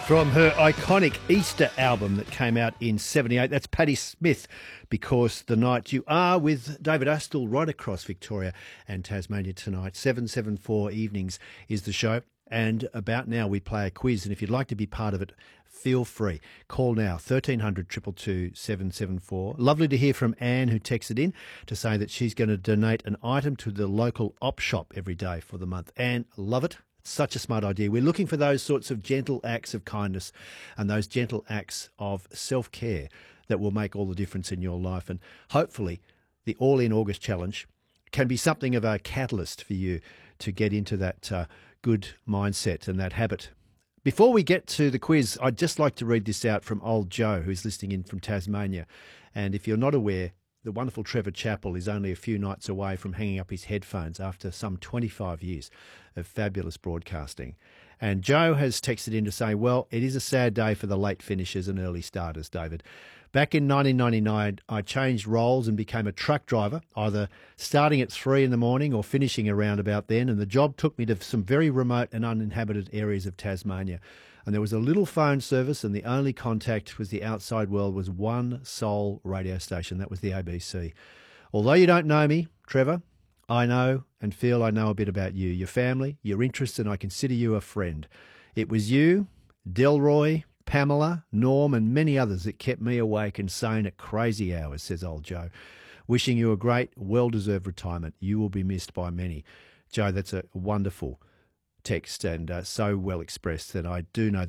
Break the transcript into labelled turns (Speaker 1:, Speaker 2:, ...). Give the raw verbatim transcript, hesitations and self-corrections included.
Speaker 1: From her iconic Easter album that came out in seventy-eight, that's Patti Smith, Because the Night You Are, with David Astle right across Victoria and Tasmania tonight. seven seven four Evenings is the show. And about now we play a quiz, and if you'd like to be part of it, feel free. Call now, thirteen hundred, two two two, seven seven four. Lovely to hear from Anne, who texted in to say that she's going to donate an item to the local op shop every day for the month. Anne, love it. Such a smart idea. We're looking for those sorts of gentle acts of kindness and those gentle acts of self-care that will make all the difference in your life. And hopefully the All In August Challenge can be something of a catalyst for you to get into that uh, good mindset and that habit. Before we get to the quiz, I'd just like to read this out from old Joe, who's listening in from Tasmania. And if you're not aware, the wonderful Trevor Chappell is only a few nights away from hanging up his headphones after some twenty-five years of fabulous broadcasting. And Joe has texted in to say, well, it is a sad day for the late finishers and early starters, David. Back in nineteen ninety-nine, I changed roles and became a truck driver, either starting at three in the morning or finishing around about then, and the job took me to some very remote and uninhabited areas of Tasmania. And there was a little phone service, and the only contact with the outside world was one sole radio station. That was the A B C. Although you don't know me, Trevor, I know and feel I know a bit about you, your family, your interests, and I consider you a friend. It was you, Delroy, Pamela, Norm, and many others that kept me awake and sane at crazy hours, says old Joe. Wishing you a great, well-deserved retirement. You will be missed by many. Joe, that's a wonderful text and uh, so well expressed that I do know